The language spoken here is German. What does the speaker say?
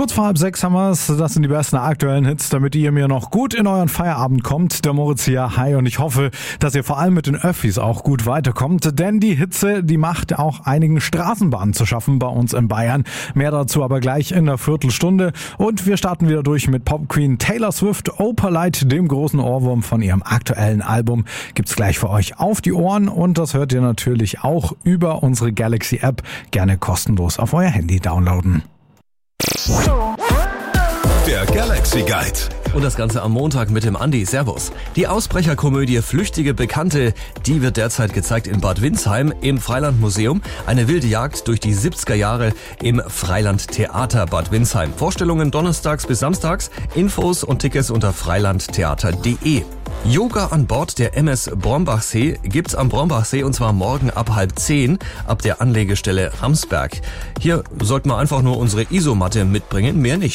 Kurz vor 5:30 haben wir's. Das sind die besten aktuellen Hits, damit ihr mir noch gut in euren Feierabend kommt. Der Moritz hier, hi, und ich hoffe, dass ihr vor allem mit den Öffis auch gut weiterkommt, denn die Hitze, die macht auch einigen Straßenbahnen zu schaffen bei uns in Bayern. Mehr dazu aber gleich in einer Viertelstunde. Und wir starten wieder durch mit Popqueen Taylor Swift, Opalite, dem großen Ohrwurm von ihrem aktuellen Album. Gibt's gleich für euch auf die Ohren, und das hört ihr natürlich auch über unsere Galaxy App. Gerne kostenlos auf euer Handy downloaden. Der Galaxy Guide. Und das Ganze am Montag mit dem Andi. Servus. Die Ausbrecherkomödie Flüchtige Bekannte, die wird derzeit gezeigt in Bad Windsheim im Freilandmuseum. Eine wilde Jagd durch die 70er Jahre im Freilandtheater Bad Windsheim. Vorstellungen donnerstags bis samstags. Infos und Tickets unter freilandtheater.de. Yoga an Bord der MS Brombachsee gibt's am Brombachsee, und zwar morgen ab 9:30 ab der Anlegestelle Ramsberg. Hier sollten wir einfach nur unsere Isomatte mitbringen, mehr nicht.